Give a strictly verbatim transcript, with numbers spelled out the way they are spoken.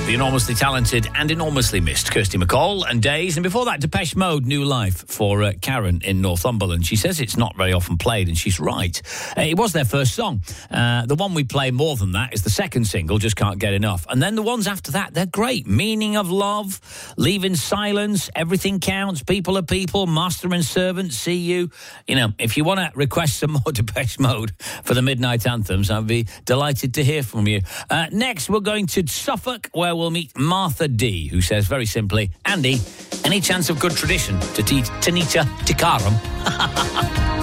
The enormously talented and enormously missed Kirsty MacColl and Days. And before that, Depeche Mode, New Life for uh, Karen in Northumberland. She says it's not very often played, and she's right. Uh, it was their first song. Uh, the one we play more than that is the second single, Just Can't Get Enough. And then the ones after that, they're great. Meaning of Love, Leaving Silence, Everything Counts, People Are People, Master and Servant, See You. You know, if you want to request some more Depeche Mode for the Midnight Anthems, I'd be delighted to hear from you. Uh, next, we're going to Suffolk, where we'll meet Martha D, who says very simply, Andy, any chance of good tradition to teach Tanita Tikaram?